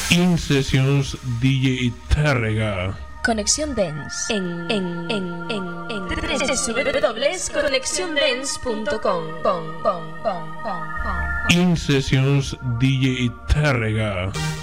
In Sessions DJ Tárrega. Conexión Dance en www.conexiondance.com. In Sessions DJ Tárrega.